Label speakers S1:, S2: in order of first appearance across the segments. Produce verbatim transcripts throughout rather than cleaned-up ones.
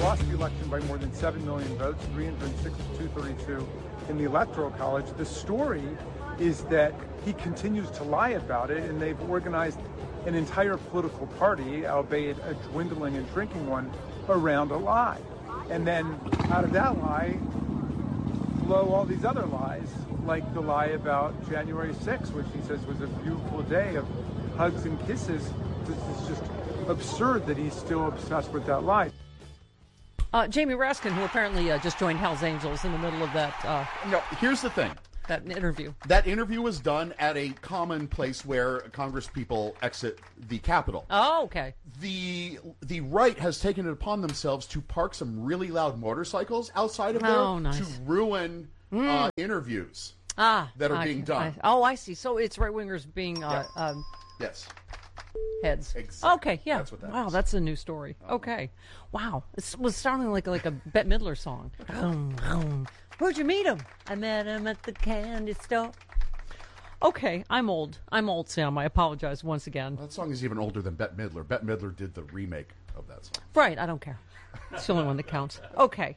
S1: lost the election by more than seven million votes, three hundred six to two thirty-two in the Electoral College. The story is that he continues to lie about it, and they've organized an entire political party, albeit a dwindling and shrinking one, around a lie. And then out of that lie flow all these other lies, like the lie about January sixth, which he says was a beautiful day of hugs and kisses. This is just absurd that he's still obsessed with that lie.
S2: Uh, Jamie Raskin, who apparently uh, just joined Hell's Angels in the middle of that. Uh,
S3: no, here's the thing.
S2: That interview.
S3: That interview was done at a common place where Congress people exit the Capitol.
S2: Oh, okay.
S3: The the right has taken it upon themselves to park some really loud motorcycles outside of there
S2: oh, nice.
S3: to ruin mm. uh, interviews
S2: ah,
S3: that are
S2: I,
S3: being done.
S2: I, oh, I see. So it's right-wingers being... Uh,
S3: yeah.
S2: um,
S3: yes.
S2: Heads.
S3: Exactly.
S2: Okay, yeah.
S3: That's what that
S2: wow,
S3: is.
S2: That's a new story. Okay. Wow. It was sounding like like a Bette Midler song. Where'd you meet him? I met him at the candy store. Okay, I'm old. I'm old, Sam. I apologize once again.
S3: That song is even older than Bette Midler. Bette Midler did the remake of that song.
S2: Right, I don't care. It's the only one that counts. Okay.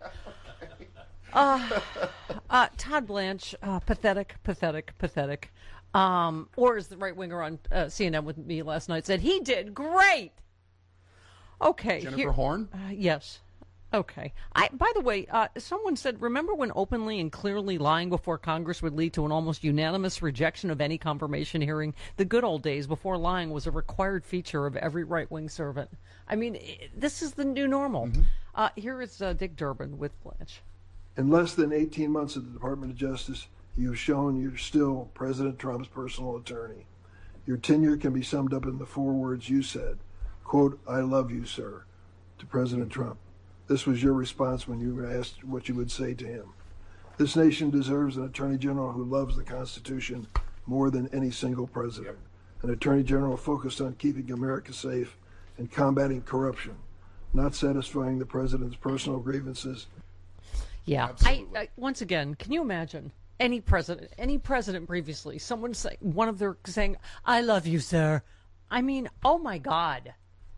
S2: Uh, uh, Todd Blanche, uh, pathetic, pathetic, pathetic. Um, or as the right-winger on uh, C N N with me last night said, he did great. Okay.
S3: Jennifer
S2: here,
S3: Horn?
S2: Uh, yes. Okay. I. By the way, uh, someone said, remember when openly and clearly lying before Congress would lead to an almost unanimous rejection of any confirmation hearing? The good old days before lying was a required feature of every right-wing servant. I mean, it, this is the new normal. Mm-hmm. Uh, here is uh, Dick Durbin with Blanche.
S4: In less than eighteen months at the Department of Justice, you've shown you're still President Trump's personal attorney. Your tenure can be summed up in the four words you said, quote, I love you, sir, to President Trump. This was your response when you were asked what you would say to him. This nation deserves an attorney general who loves the Constitution more than any single president. An attorney general focused on keeping America safe and combating corruption, not satisfying the president's personal grievances.
S2: Yeah, I, I, once again, can you imagine any president, any president previously, someone say, one of their saying, I love you, sir. I mean, oh my God.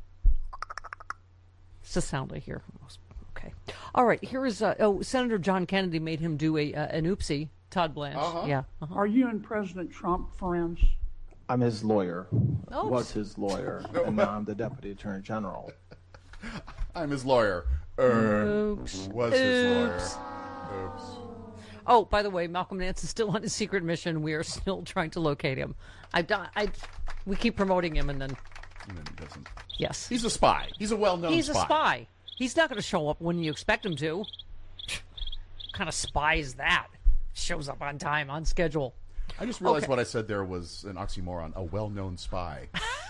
S2: It's the sound I hear. Okay. All right. Here is, uh, oh, Senator John Kennedy made him do a uh, an oopsie. Todd Blanche.
S3: Uh-huh.
S2: Yeah. Uh-huh.
S5: Are you and President Trump friends?
S6: I'm his lawyer.
S2: Oops.
S6: Was his lawyer. And now I'm the Deputy Attorney General.
S3: I'm his lawyer. Uh,
S2: Oops.
S3: Was his lawyer.
S2: Oops.
S3: Oops.
S2: Oh, by the way, Malcolm Nance is still on his secret mission. We are still trying to locate him. I've done. I. We keep promoting him, and then.
S3: And then he doesn't.
S2: Yes.
S3: He's a spy. He's a well-known
S2: He's
S3: spy.
S2: He's a spy. He's not going to show up when you expect him to. What kind of spy is that? Shows up on time, on schedule.
S3: I just realized
S2: okay.
S3: what I said there was an oxymoron. A well-known spy.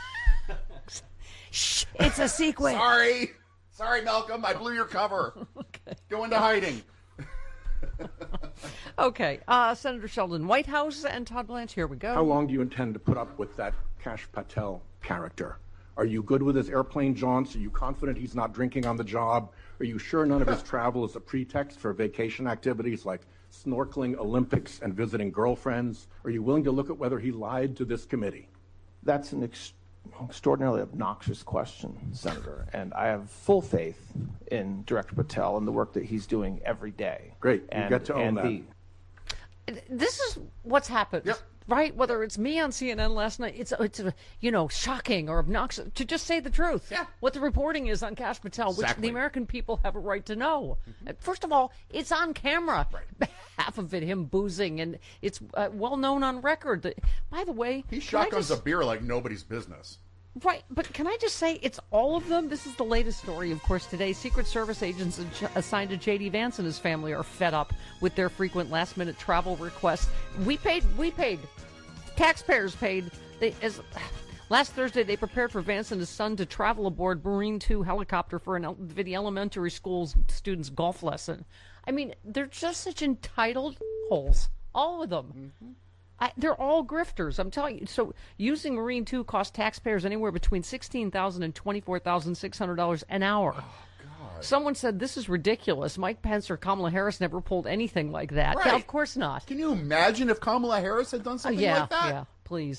S2: Shh, it's a sequence.
S3: Sorry. Sorry, Malcolm. I blew your cover.
S2: Okay.
S3: Go into hiding.
S2: Okay. Uh, Senator Sheldon Whitehouse and Todd Blanche, here we go.
S7: How long do you intend to put up with that Kash Patel character? Are you good with his airplane jaunts? Are you confident he's not drinking on the job? Are you sure none of his travel is a pretext for vacation activities like snorkeling, Olympics, and visiting girlfriends? Are you willing to look at whether he lied to this committee?
S6: That's an ex- extraordinarily obnoxious question, Senator, and I have full faith in Director Patel and the work that he's doing every day.
S7: Great. You
S6: and,
S7: get to own that.
S6: the,
S2: This is what's happened.
S3: Yep.
S2: Right? Whether it's me on C N N last night, it's, it's you know, shocking or obnoxious to just say the truth.
S3: Yeah.
S2: What the reporting is on Kash Patel, which
S3: Exactly.
S2: the American people have a right to know. Mm-hmm. First of all, it's on camera.
S3: Right.
S2: Half of it, him boozing, and it's uh, well known on record. That, by the way,
S3: He
S2: can I
S3: shotguns
S2: just-
S3: a beer like nobody's business.
S2: Right, but can I just say it's all of them? This is the latest story, of course, today. Secret Service agents assigned to J D. Vance and his family are fed up with their frequent last-minute travel requests. We paid, we paid, taxpayers paid. They, as last Thursday, they prepared for Vance and his son to travel aboard Marine two helicopter for, an, for the elementary school's students' golf lesson. I mean, they're just such entitled holes, all of them. Mm-hmm. I, they're all grifters, I'm telling you. So using Marine two costs taxpayers anywhere between sixteen thousand dollars and twenty-four thousand six hundred dollars an hour.
S3: Oh, God.
S2: Someone said, this is ridiculous. Mike Pence or Kamala Harris never pulled anything like that.
S3: Right.
S2: Yeah, of course not.
S3: Can you imagine if Kamala Harris had done something
S2: uh, yeah,
S3: like that?
S2: Yeah, please.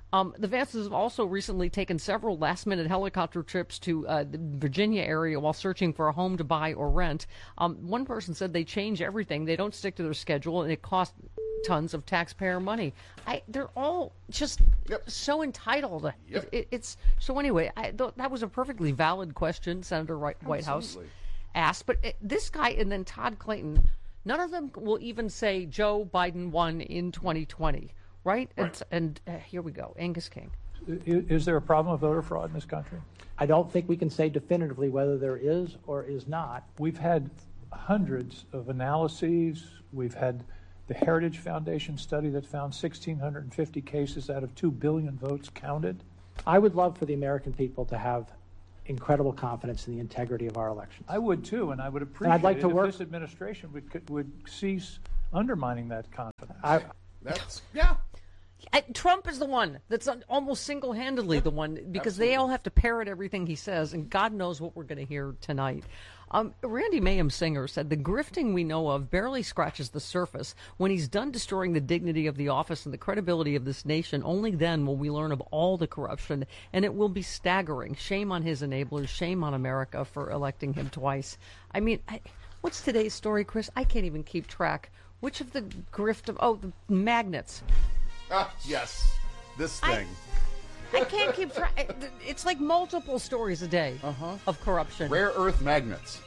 S2: Um, the Vances have also recently taken several last-minute helicopter trips to uh, the Virginia area while searching for a home to buy or rent. Um, one person said they change everything. They don't stick to their schedule, and it costs tons of taxpayer money. I, they're all just
S3: Yep.
S2: so entitled.
S3: Yep.
S2: It, it, it's so anyway. I, th- that was a perfectly valid question Senator White, White House
S3: Absolutely.
S2: asked. But it, this guy and then Todd Clayton, none of them will even say Joe Biden won in twenty twenty. Right?
S3: Right.
S2: It's, and uh, here we go. Angus King.
S8: Is, is there a problem of voter fraud in this country?
S9: I don't think we can say definitively whether there is or is not.
S8: We've had hundreds of analyses. We've had the Heritage Foundation study that found one thousand six hundred fifty cases out of two billion votes counted.
S9: I would love for the American people to have incredible confidence in the integrity of our elections.
S8: I would too, and I would appreciate
S9: I'd like
S8: it
S9: to
S8: if
S9: work-
S8: this administration would would cease undermining that confidence.
S9: I,
S3: That's yeah.
S2: I, Trump is the one that's un- almost single-handedly the one because they all have to parrot everything he says, and God knows what we're going to hear tonight. Um, Randy Mayhem Singer said the grifting we know of barely scratches the surface. When he's done destroying the dignity of the office and the credibility of this nation, only then will we learn of all the corruption, and it will be staggering. Shame on his enablers. Shame on America for electing him twice. I mean, I, what's today's story, Chris? I can't even keep track. Which of the grift of, oh, the magnets.
S3: Ah, yes. This
S2: I-
S3: thing.
S2: I can't keep track. It's like multiple stories a day
S3: Uh-huh.
S2: of corruption.
S3: Rare earth magnets.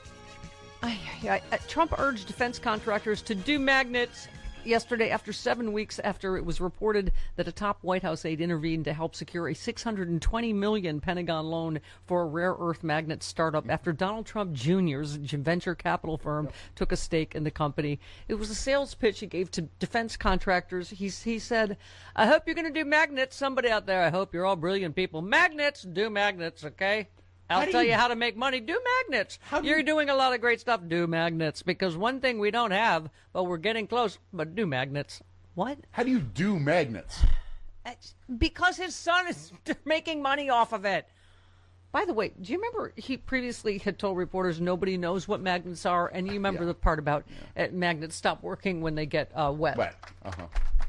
S2: I, I, I, Trump urged defense contractors to do magnets yesterday after seven weeks after it was reported that a top White House aide intervened to help secure a six hundred twenty million dollars Pentagon loan for a rare earth magnet startup after Donald Trump Junior's venture capital firm took a stake in the company. It was a sales pitch he gave to defense contractors. He, he said, I hope you're going to do magnets. Somebody out there, I hope you're all brilliant people. Magnets, do magnets, okay? I'll
S3: do
S2: tell
S3: you-
S2: you how to make money. Do magnets.
S3: do
S2: You're
S3: you-
S2: doing a lot of great stuff. Do magnets. Because one thing we don't have, but we're getting close, but do magnets. What?
S3: How do you do magnets?
S2: That's- Because his son is making money off of it. By the way, do you remember he previously had told reporters nobody knows what magnets are? And you remember
S3: Yeah.
S2: the part about uh, magnets stop working when they get uh, wet.
S3: Wet. Uh-huh.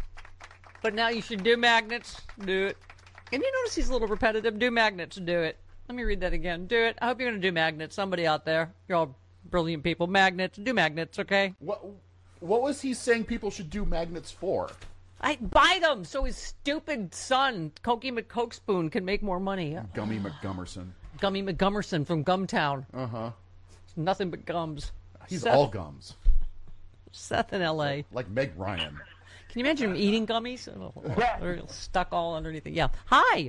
S2: But now you should do magnets. Do it. And you notice he's a little repetitive. Do magnets. Do it. Let me read that again. Do it. I hope you're going to do magnets. Somebody out there. You're all brilliant people. Magnets. Do magnets, okay?
S3: What what was he saying people should do magnets for?
S2: I buy them so his stupid son, Cokie McCokespoon, can make more money.
S3: Gummy McGummerson.
S2: Gummy McGummerson from Gumtown.
S3: Uh-huh.
S2: Nothing but gums.
S3: He's
S2: Seth,
S3: all gums.
S2: Seth in L A.
S3: Like Meg Ryan.
S2: Can you imagine him eating gummies? They're stuck all underneath it. Yeah. Hi.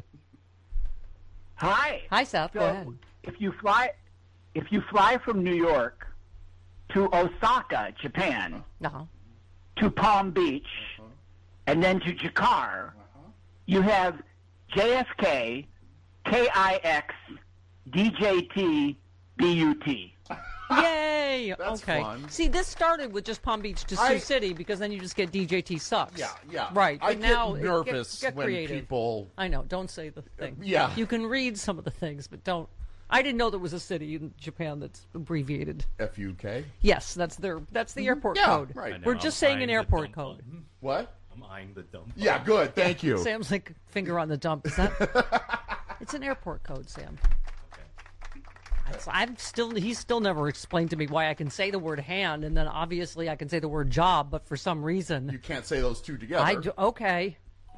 S10: Hi.
S2: Hi, Seth. Go
S10: So,
S2: ahead.
S10: If you fly, if you fly from New York to Osaka, Japan,
S2: Uh-huh.
S10: to Palm Beach, and then to Jakarta, you have J F K, K I X, D J T, B U T.
S2: Yay!
S3: That's
S2: okay.
S3: fun.
S2: See, this started with just Palm Beach to Sioux
S3: I-
S2: City because then you just get D J T sucks.
S3: Yeah, yeah.
S2: Right.
S3: I
S2: but
S3: get
S2: now it-
S3: nervous
S2: get, get
S3: when
S2: creative.
S3: people.
S2: I know. Don't say the thing.
S3: yeah.
S2: You can read some of the things, but don't. I didn't know there was a city in Japan that's abbreviated.
S3: F U K.
S2: Yes, that's their. That's the airport
S3: Yeah,
S2: code.
S3: right. I know,
S2: We're
S11: I'm
S2: just saying an
S11: eyeing the
S2: airport
S11: dump
S2: code.
S11: button.
S3: What?
S11: I'm eyeing the dump.
S3: Yeah, good. Thank you.
S2: Sam's like finger on the dump. Is that? It's an airport code, Sam. That's- I'm still. He's still never explained to me why I can say the word hand, and then obviously I can say the word job, but for some reason
S3: You can't say those two together.
S2: I do. Okay.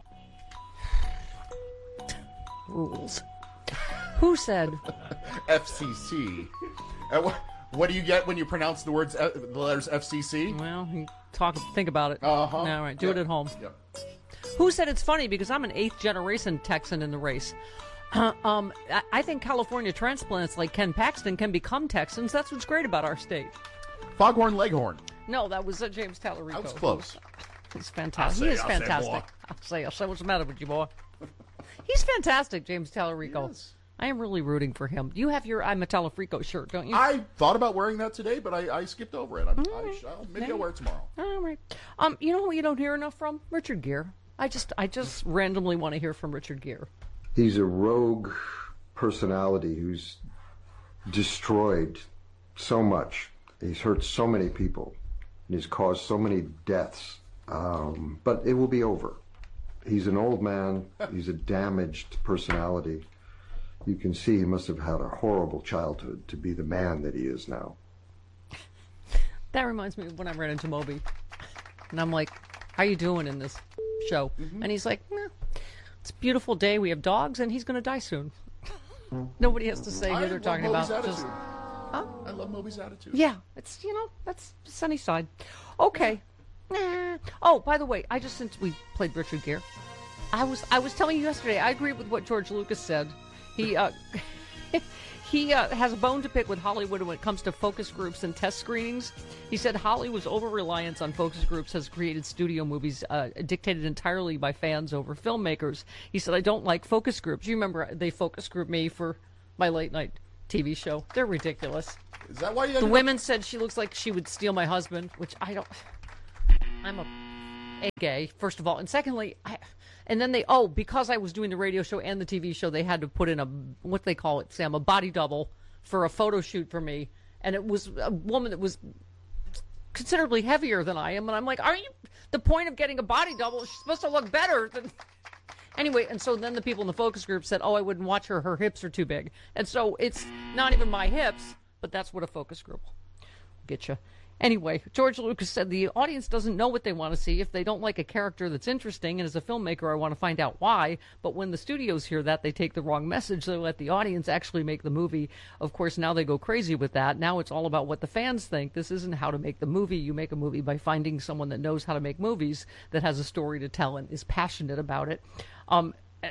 S2: Rules. Who said?
S3: F C C. Uh, what, what do you get when you pronounce the words, uh, the letters F C C?
S2: Well, you talk. Think about it.
S3: Uh-huh.
S2: All right. Do
S3: Yep.
S2: it at home.
S3: Yep.
S2: Who said it's funny because I'm an eighth generation Texan in the race? Uh, um, I, I think California transplants like Ken Paxton can become Texans. That's what's great about our state.
S3: Foghorn Leghorn.
S2: No, that was uh, James Tallarico.
S3: I was close.
S2: He's fantastic.
S3: I'll
S2: He
S3: say,
S2: is
S3: I'll say,
S2: fantastic.
S3: boy.
S2: I'll say, I'll say, what's the matter with you, boy? He's fantastic, James Tallarico.
S3: Yes.
S2: I am really rooting for him. You have your I'm a Tallarico shirt, don't you?
S3: I thought about wearing that today, but I, I skipped over it. I'm, I shall, maybe
S2: Yeah.
S3: I'll wear it tomorrow.
S2: All right. Um, you know who you don't hear enough from? Richard Gere. I just, I just randomly want to hear from Richard Gere.
S12: He's a rogue personality who's destroyed so much. He's hurt so many people. And he's caused so many deaths. Um, but it will be over. he's an old man. He's a damaged personality. You can see he must have had a horrible childhood to be the man that he is now.
S2: That reminds me of when I ran into Moby. And I'm like, how you doing in this show? Mm-hmm. And he's like, nah, it's a beautiful day. We have dogs, and he's going to die soon. Nobody has to say who they're talking
S3: Moby's
S2: about.
S3: Attitude.
S2: Just, huh?
S3: I love Moby's attitude.
S2: Yeah, it's, you know, that's the sunny side. Okay. Nah. Oh, by the way, I just, since we played Richard Gere, I was I was telling you yesterday, I agree with what George Lucas said. He uh, he uh, has a bone to pick with Hollywood when it comes to focus groups and test screenings. He said Hollywood's over-reliance on focus groups has created studio movies uh, dictated entirely by fans over filmmakers. He said, I don't like focus groups. You remember they focus grouped me for my late-night T V show. They're ridiculous.
S3: Is that why you...
S2: The women said she looks like she would steal my husband, which I don't... I'm a, a gay, first of all. And secondly, I... And then they, oh, because I was doing the radio show and the T V show, they had to put in a, what they call it, Sam, a body double for a photo shoot for me. And it was a woman that was considerably heavier than I am. And I'm like, aren't you, the point of getting a body double, she's supposed to look better than... Anyway, and so then the people in the focus group said, oh, I wouldn't watch her, her hips are too big. And so it's not even my hips, but that's what a focus group will get you. Anyway, George Lucas said the audience doesn't know what they want to see if they don't like a character that's interesting, and as a filmmaker, I want to find out why. But when the studios hear that, they take the wrong message. They let the audience actually make the movie. Of course, now they go crazy with that. Now it's all about what the fans think. This isn't how to make the movie. You make a movie by finding someone that knows how to make movies, that has a story to tell and is passionate about it. Um,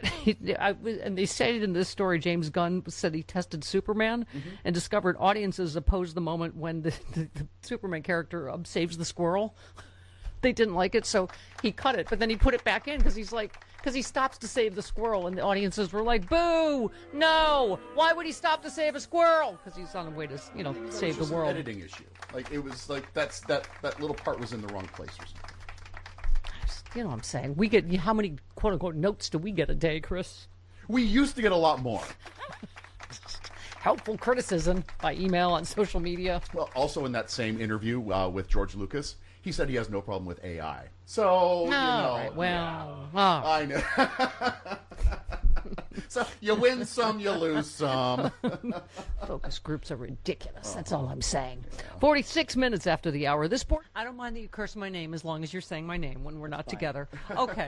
S2: and they said in this story, James Gunn said he tested Superman mm-hmm. and discovered audiences opposed the moment when the, the, the Superman character um, saves the squirrel. They didn't like it, so he cut it, but then he put it back in because he's like, because he stops to save the squirrel, and the audiences were like, boo, no, why would he stop to save a squirrel? Because he's on the way to, you know, save the world.
S3: It was an editing issue. Like, it was like, that's that, that little part was in the wrong place or something.
S2: You know what I'm saying? We get, how many quote-unquote notes do we get a day, Chris?
S3: We used to get a lot more.
S2: Helpful criticism by email on social media.
S3: Well, also in that same interview uh, with George Lucas, he said he has no problem with A I. So,
S2: oh,
S3: you know.
S2: Right. Well,
S3: yeah.
S2: oh.
S3: I know. So you win some, you lose some.
S2: Focus groups are ridiculous. That's all I'm saying. forty-six minutes after the hour. This point, I don't mind that you curse my name as long as you're saying my name when we're not Fine. Together. Okay.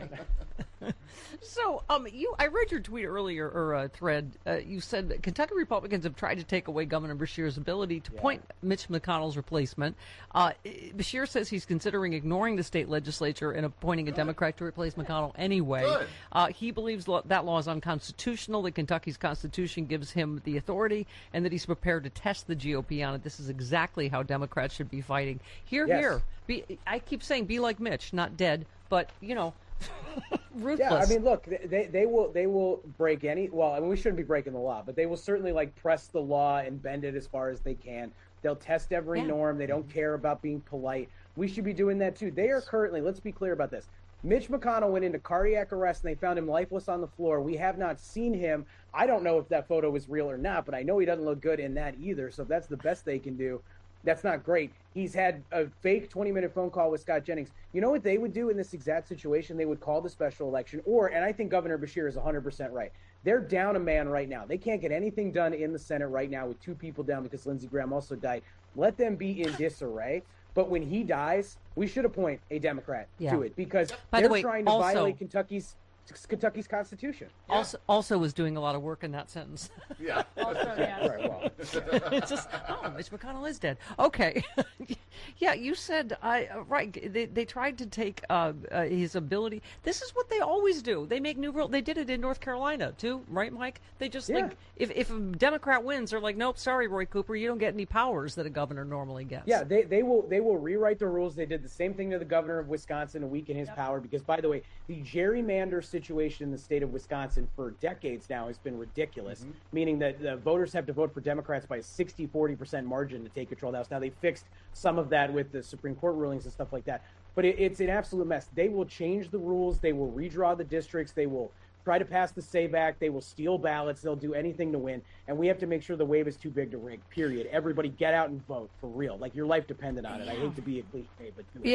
S2: So, um, you, I read your tweet earlier, or a uh, thread. Uh, you said that Kentucky Republicans have tried to take away Governor Beshear's ability to yeah. appoint Mitch McConnell's replacement. Uh, Beshear says he's considering ignoring the state legislature and appointing a Good. Democrat to replace McConnell anyway. Uh, he believes lo- that law is unconstitutional, that Kentucky's constitution gives him the authority, and that he's prepared to test the G O P on it. This is exactly how Democrats should be fighting. Here, yes. here. Be, I keep saying be like Mitch, not dead, but, you know, ruthless.
S11: Yeah, I mean, look, they they will they will break any. Well, I mean, we shouldn't be breaking the law, but they will certainly like press the law and bend it as far as they can. They'll test every yeah. norm. They don't care about being polite. We should be doing that too. They are currently. Let's be clear about this. Mitch McConnell went into cardiac arrest and they found him lifeless on the floor. We have not seen him. I don't know if that photo is real or not, but I know he doesn't look good in that either. So if that's the best they can do, that's not great. He's had a fake twenty-minute phone call with Scott Jennings. You know what they would do in this exact situation? They would call the special election, or, and I think Governor Beshear is one hundred percent right, they're down a man right now. They can't get anything done in the Senate right now with two people down because Lindsey Graham also died. Let them be in disarray. But when he dies, we should appoint a Democrat
S2: yeah.
S11: to it because
S2: By
S11: they're
S2: the way,
S11: trying to
S2: also,
S11: violate Kentucky's Kentucky's Constitution.
S2: Yeah. Also, also was doing a lot of work in that sentence.
S3: Yeah.
S2: Also, yeah.
S11: Right, well.
S2: It's just, oh, Mitch McConnell is dead. Okay. Yeah, you said, I uh, right, they, they tried to take uh, uh, his ability. This is what they always do. They make new rules. They did it in North Carolina, too, right, Mike? They just,
S11: yeah.
S2: like, if, if a Democrat wins, they're like, nope, sorry, Roy Cooper, you don't get any powers that a governor normally gets.
S11: Yeah, they, they will they will rewrite the rules. They did the same thing to the governor of Wisconsin to weaken his yep. power because, by the way, the gerrymander situation in the state of Wisconsin for decades now has been ridiculous, mm-hmm. meaning that the voters have to vote for Democrats by a sixty, forty percent margin to take control of the House. Now, they fixed some of that with the Supreme Court rulings and stuff like that, but it, it's an absolute mess. They will change the rules. They will redraw the districts. They will try to pass the SAVE Act. They will steal ballots. They'll do anything to win, and we have to make sure the wave is too big to rig, period. Everybody get out and vote, for real. Like, your life depended on it. I hate to be a cliche, but do it.
S2: Yeah.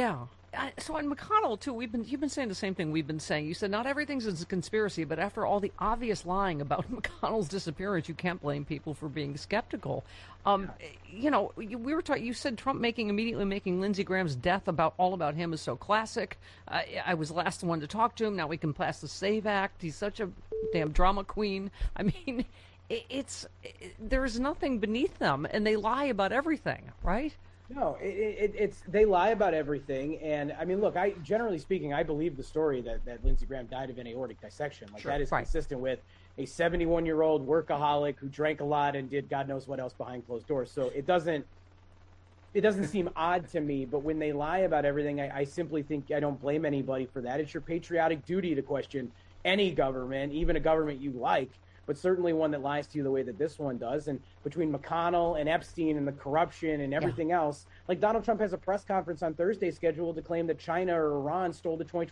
S2: I, so on McConnell too, we've been you've been saying the same thing we've been saying. You said not everything's a conspiracy, but after all the obvious lying about McConnell's disappearance, you can't blame people for being skeptical. Um, you know, you, we were talking. You said Trump making immediately making Lindsey Graham's death about all about him is so classic. I, I was the last one to talk to him. Now we can pass the SAVE Act. He's such a damn drama queen. I mean, it, it's it, there's nothing beneath them, and they lie about everything, right?
S11: No, it, it, it's they lie about everything, and I mean, look, I generally speaking, I believe the story that, that Lindsey Graham died of an aortic dissection. Like
S2: Sure.
S11: that is
S2: Right.
S11: consistent with a seventy-one-year-old workaholic who drank a lot and did God knows what else behind closed doors. So it doesn't it doesn't seem odd to me. But when they lie about everything, I, I simply think I don't blame anybody for that. It's your patriotic duty to question any government, even a government you like, but certainly one that lies to you the way that this one does. And between McConnell and Epstein and the corruption and everything yeah. else, like Donald Trump has a press conference on Thursday scheduled to claim that China or Iran stole the twenty